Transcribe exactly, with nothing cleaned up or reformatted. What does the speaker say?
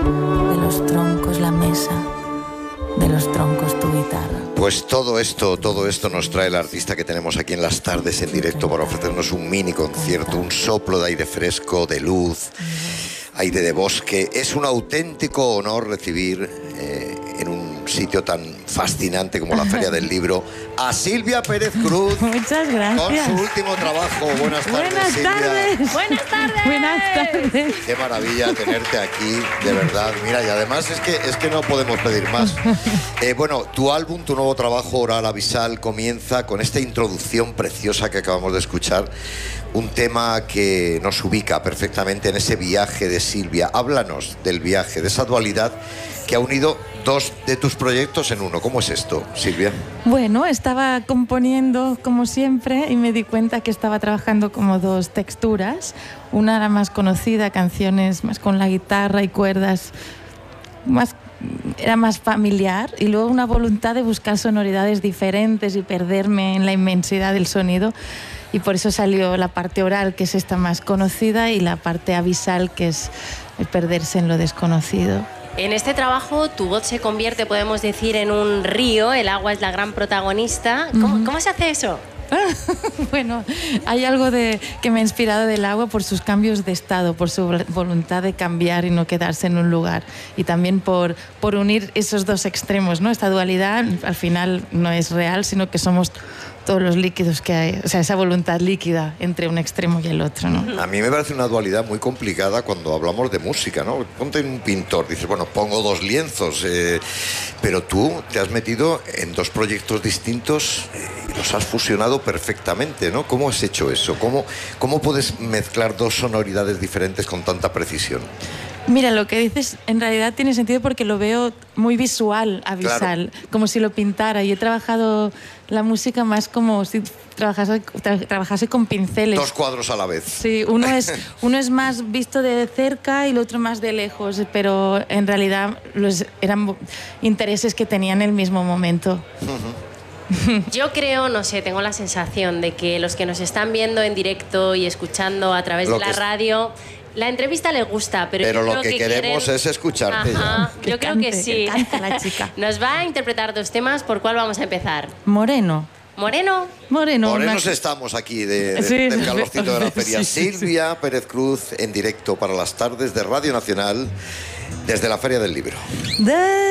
de los troncos la mesa, de los troncos tu guitarra. Pues todo esto, todo esto nos trae el artista que tenemos aquí en Las Tardes en directo para ofrecernos un mini concierto, un soplo de aire fresco, de luz, aire de bosque. Es un auténtico honor recibir eh, en un sitio tan fascinante como la Feria del Libro a Silvia Pérez Cruz. Muchas gracias. Con su último trabajo. Buenas tardes, Buenas Silvia. tardes. Buenas tardes. Buenas tardes. Qué maravilla tenerte aquí, de verdad. Mira, y además es que, es que no podemos pedir más. Eh, bueno, tu álbum, tu nuevo trabajo, Oral Abisal, comienza con esta introducción preciosa que acabamos de escuchar. Un tema que nos ubica perfectamente en ese viaje de Silvia. Háblanos del viaje, de esa dualidad que ha unido dos de tus proyectos en uno. ¿Cómo es esto, Silvia? Bueno, estaba componiendo como siempre y me di cuenta que estaba trabajando como dos texturas. Una era más conocida, canciones más con la guitarra y cuerdas, más, era más familiar, y luego una voluntad de buscar sonoridades diferentes y perderme en la inmensidad del sonido. Y por eso salió la parte oral, que es esta más conocida, y la parte abisal, que es el perderse en lo desconocido. En este trabajo tu voz se convierte, podemos decir, en un río, el agua es la gran protagonista. ¿Cómo, uh-huh. ¿cómo se hace eso? Bueno, hay algo de, que me ha inspirado del agua por sus cambios de estado, por su voluntad de cambiar y no quedarse en un lugar, y también por, por unir esos dos extremos, ¿no? Esta dualidad al final no es real, sino que somos todos los líquidos que hay, o sea, esa voluntad líquida entre un extremo y el otro, ¿no? A mí me parece una dualidad muy complicada cuando hablamos de música, ¿no? Ponte en un pintor, dices, bueno, pongo dos lienzos, eh, pero tú te has metido en dos proyectos distintos eh, y los has fusionado perfectamente, ¿no? ¿Cómo has hecho eso? ¿Cómo, cómo puedes mezclar dos sonoridades diferentes con tanta precisión? Mira, lo que dices en realidad tiene sentido porque lo veo muy visual, abisal, claro. Como si lo pintara. Y he trabajado la música más como si trabajase, tra trabajase con pinceles. Dos cuadros a la vez. Sí, uno es, uno es más visto de cerca y el otro más de lejos, pero en realidad los, eran intereses que tenían en el mismo momento. Uh-huh. Yo creo, no sé, tengo la sensación de que los que nos están viendo en directo y escuchando a través lo de la radio... La entrevista les gusta, pero, pero yo lo creo que, que queremos quieren... es escucharte. Ajá, ya. Yo creo cante, que sí. Que canta la chica. Nos va a interpretar dos temas. ¿Por cuál vamos a empezar? Moreno. ¿Moreno? Moreno. Morenos una... estamos aquí de, de, sí. del calorcito de la feria. Sí, sí, Silvia Pérez Cruz en directo para Las Tardes de Radio Nacional desde la Feria del Libro. De...